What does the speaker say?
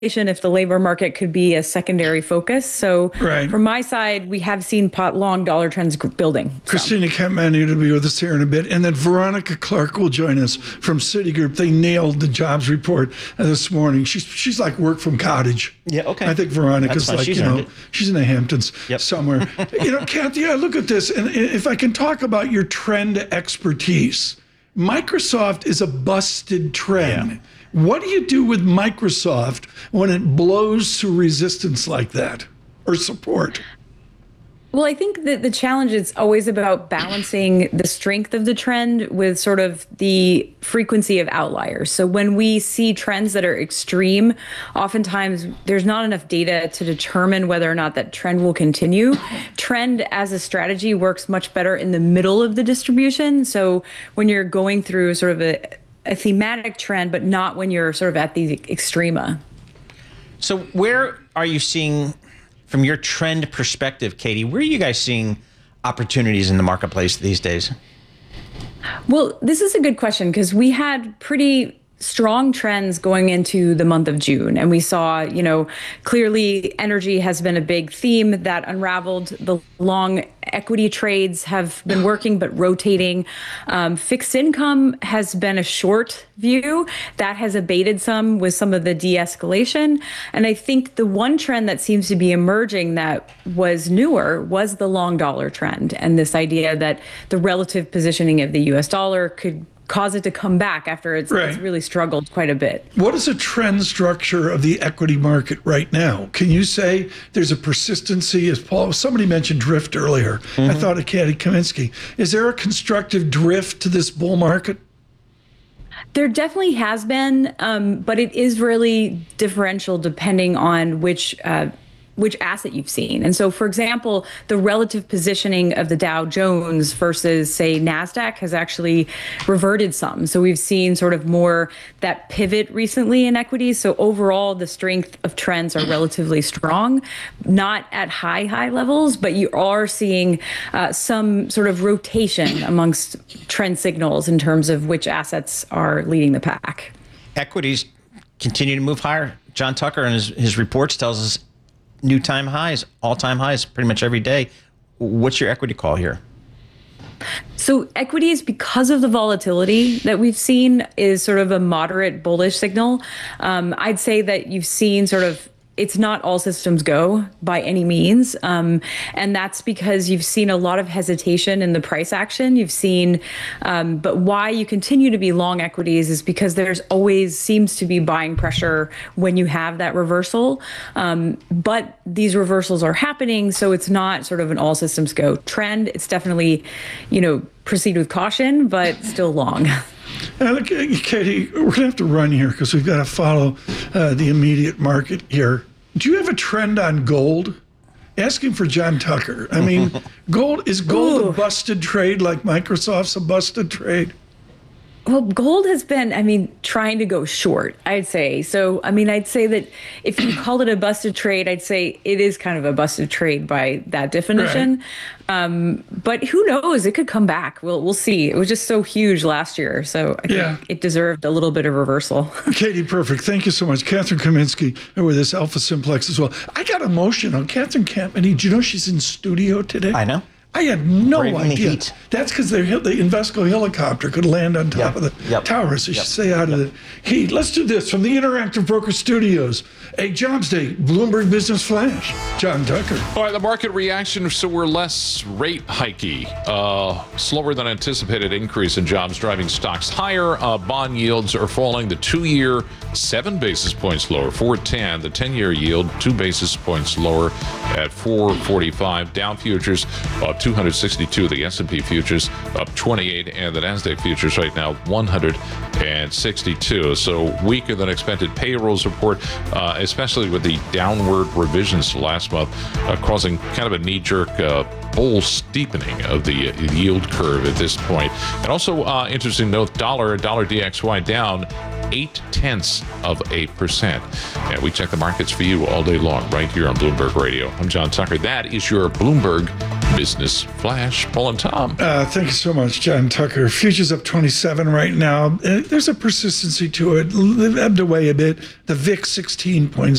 if the labor market could be a secondary focus. So right. From my side, we have seen long dollar trends building. Christina Kempmany will be with us here in a bit. And then Veronica Clark will join us from Citigroup. They nailed the jobs report this morning. She's like work from cottage. Yeah, okay. I think Veronica's like, she's in the Hamptons somewhere. Kathy, I look at this, and if I can talk about your trend expertise, Microsoft is a busted trend. Yeah. What do you do with Microsoft when it blows through resistance like that, or support? Well, I think that the challenge is always about balancing the strength of the trend with sort of the frequency of outliers. So when we see trends that are extreme, oftentimes there's not enough data to determine whether or not that trend will continue. Trend as a strategy works much better in the middle of the distribution. So when you're going through sort of a thematic trend, but not when you're sort of at the extrema. So where are you seeing, from your trend perspective, Katie, where are you guys seeing opportunities in the marketplace these days? Well, this is a good question because we had pretty strong trends going into the month of June. And we saw, clearly energy has been a big theme that unraveled. The long equity trades have been working, but rotating. Fixed income has been a short view that has abated some with some of the de-escalation. And I think the one trend that seems to be emerging that was newer was the long dollar trend. And this idea that the relative positioning of the US dollar could cause it to come back after it's really struggled quite a bit. What is the trend structure of the equity market right now? Can you say there's a persistency, as somebody mentioned drift earlier. I thought of Katie Kaminsky. Is there a constructive drift to this bull market? There definitely has been, but it is really differential depending on which asset you've seen. And so, for example, the relative positioning of the Dow Jones versus, say, NASDAQ has actually reverted some. So we've seen sort of more that pivot recently in equities. So overall, the strength of trends are relatively strong, not at high levels, but you are seeing some sort of rotation amongst trend signals in terms of which assets are leading the pack. Equities continue to move higher. John Tucker in his reports tells us new time highs, all-time highs pretty much every day. What's your equity call here? So equities, because of the volatility that we've seen, is sort of a moderate bullish signal. I'd say that you've seen sort of, it's not all systems go by any means. And that's because you've seen a lot of hesitation in the price action. You've seen, but why you continue to be long equities is because there's always seems to be buying pressure when you have that reversal. But these reversals are happening. So it's not sort of an all systems go trend. It's definitely, proceed with caution, but still long. Katie, we're going to have to run here because we've got to follow the immediate market here. Do you have a trend on gold? Asking for John Tucker. I mean, gold a busted trade like Microsoft's a busted trade? Well, gold has been, trying to go short, I'd say. So, I'd say that if you call it a busted trade, I'd say it is kind of a busted trade by that definition. Right. But who knows? It could come back. We'll see. It was just so huge last year. So I think it deserved a little bit of reversal. Katie, perfect. Thank you so much. Catherine Kaminsky with this Alpha Simplex as well. I got emotional. Catherine Kaminsky, do you know she's in studio today? I know. I had no idea. That's because the Invesco helicopter could land on top of the tower, so she stay out of the heat. Let's do this from the Interactive Broker Studios. A Jobs Day, Bloomberg Business Flash. John Tucker. All right, the market reaction, so we're less rate hikey. Slower than anticipated increase in jobs driving stocks higher. Bond yields are falling. The 2-year, 7 basis points lower, 4.10. The 10-year yield, 2 basis points lower at 4.45. Dow futures, 262. The S&P futures up 28, and the Nasdaq futures right now 162. So weaker than expected payrolls report, especially with the downward revisions last month, causing kind of a knee-jerk bull steepening of the yield curve at this point. And also, interesting note, dollar DXY down 0.8%. And we check the markets for you all day long right here on Bloomberg Radio. I'm John Tucker. That is your Bloomberg Business Flash. Paul and Tom. Thank you so much, John Tucker. Futures up 27 right now. There's a persistency to it. Ebbed away a bit. The VIX 16.0.